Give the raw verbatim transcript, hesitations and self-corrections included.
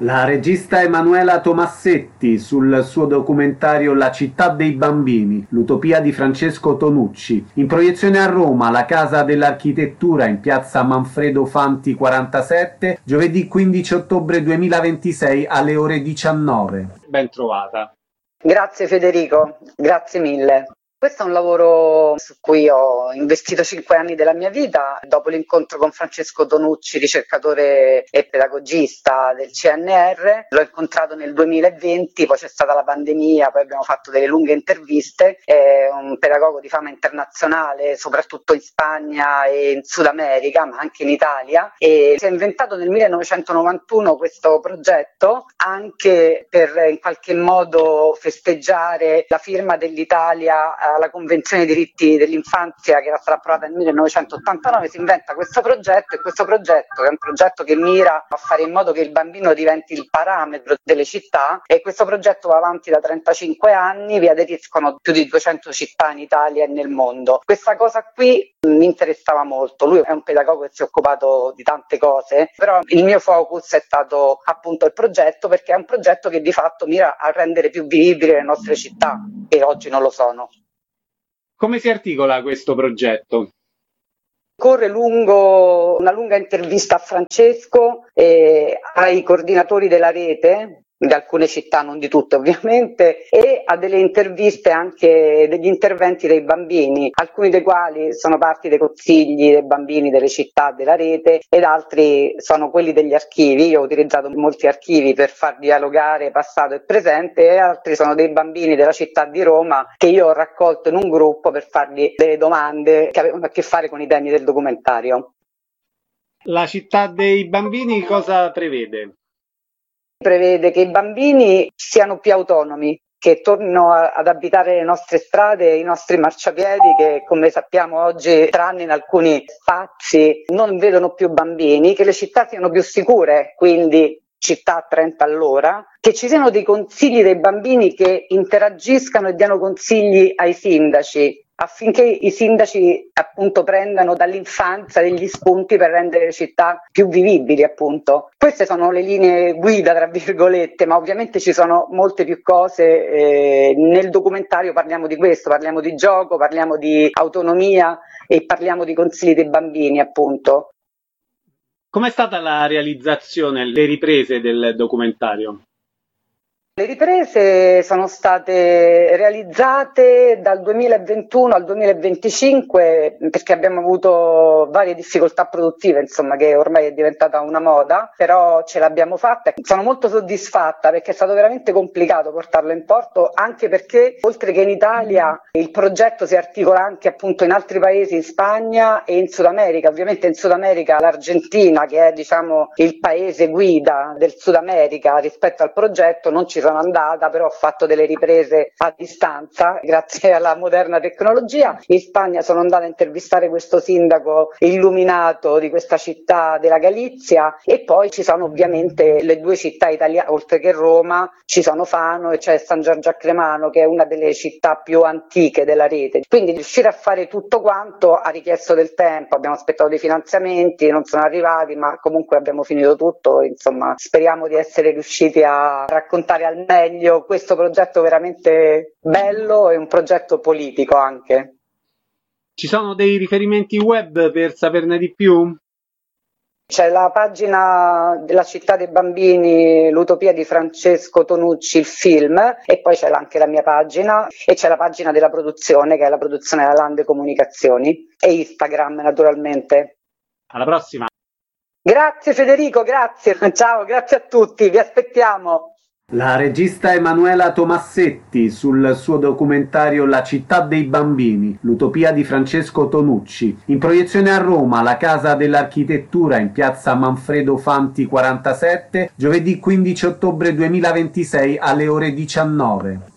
La regista Emanuela Tomassetti sul suo documentario La città dei bambini, l'utopia di Francesco Tonucci, in proiezione a Roma, la Casa dell'Architettura in piazza Manfredo Fanti quarantasette, giovedì quindici ottobre duemilaventisei alle ore diciannove. Ben trovata. Grazie Federico, grazie mille. Questo è un lavoro su cui ho investito cinque anni della mia vita. Dopo l'incontro con Francesco Tonucci, ricercatore e pedagogista del C N R, l'ho incontrato nel duemilaventi, poi c'è stata la pandemia, poi abbiamo fatto delle lunghe interviste. È un pedagogo di fama internazionale, soprattutto in Spagna e in Sud America, ma anche in Italia, e si è inventato nel millenovecentonovantuno questo progetto anche per in qualche modo festeggiare la firma dell'Italia alla Convenzione dei diritti dell'infanzia, che era stata approvata nel millenovecentottantanove. Si inventa questo progetto, e questo progetto è un progetto che mira a fare in modo che il bambino diventi il parametro delle città, e questo progetto va avanti da trentacinque anni, vi aderiscono più di duecento città in Italia e nel mondo. Questa cosa qui mi interessava molto. Lui è un pedagogo che si è occupato di tante cose, però il mio focus è stato appunto il progetto, perché è un progetto che di fatto mira a rendere più vivibili le nostre città, che oggi non lo sono. Come si articola questo progetto? Corre lungo una lunga intervista a Francesco e ai coordinatori della rete di alcune città, non di tutte ovviamente, e a delle interviste anche degli interventi dei bambini, alcuni dei quali sono parti dei consigli dei bambini delle città della rete ed altri sono quelli degli archivi. Io ho utilizzato molti archivi per far dialogare passato e presente, e altri sono dei bambini della città di Roma che io ho raccolto in un gruppo per fargli delle domande che avevano a che fare con i temi del documentario. La città dei bambini cosa prevede? Prevede che i bambini siano più autonomi, che tornino a, ad abitare le nostre strade, i nostri marciapiedi, che come sappiamo oggi, tranne in alcuni spazi, non vedono più bambini, che le città siano più sicure, quindi città a trenta all'ora, che ci siano dei consigli dei bambini che interagiscano e diano consigli ai sindaci, affinché i sindaci appunto prendano dall'infanzia degli spunti per rendere le città più vivibili, appunto. Queste sono le linee guida, tra virgolette, ma ovviamente ci sono molte più cose. Eh, nel documentario parliamo di questo, parliamo di gioco, parliamo di autonomia e parliamo di consigli dei bambini, appunto. Com'è stata la realizzazione, le riprese del documentario? Le riprese sono state realizzate dal duemilaventuno al duemilaventicinque, perché abbiamo avuto varie difficoltà produttive, insomma, che ormai è diventata una moda, però ce l'abbiamo fatta. Sono molto soddisfatta perché è stato veramente complicato portarlo in porto, anche perché oltre che in Italia il progetto si articola anche appunto in altri paesi, in Spagna e in Sud America. Ovviamente in Sud America l'Argentina, che è diciamo il paese guida del Sud America rispetto al progetto, non ci sono andata, però ho fatto delle riprese a distanza grazie alla moderna tecnologia. In Spagna sono andata a intervistare questo sindaco illuminato di questa città della Galizia, e poi ci sono ovviamente le due città italiane, oltre che Roma ci sono Fano e c'è San Giorgio a Cremano, che è una delle città più antiche della rete. Quindi riuscire a fare tutto quanto ha richiesto del tempo, abbiamo aspettato dei finanziamenti, non sono arrivati, ma comunque abbiamo finito tutto. Insomma, speriamo di essere riusciti a raccontare al meglio questo progetto veramente bello, e un progetto politico anche. Ci sono dei riferimenti web per saperne di più? C'è la pagina della città dei bambini, l'utopia di Francesco Tonucci, il film, e poi c'è anche la mia pagina, e c'è la pagina della produzione, che è la produzione della Lande Comunicazioni, e Instagram naturalmente. Alla prossima! Grazie Federico, grazie, ciao, grazie a tutti, vi aspettiamo. La regista Emanuela Tomassetti sul suo documentario La città dei bambini, l'utopia di Francesco Tonucci, in proiezione a Roma, la Casa dell'Architettura in piazza Manfredo Fanti quarantasette, giovedì quindici ottobre duemilaventisei alle ore diciannove.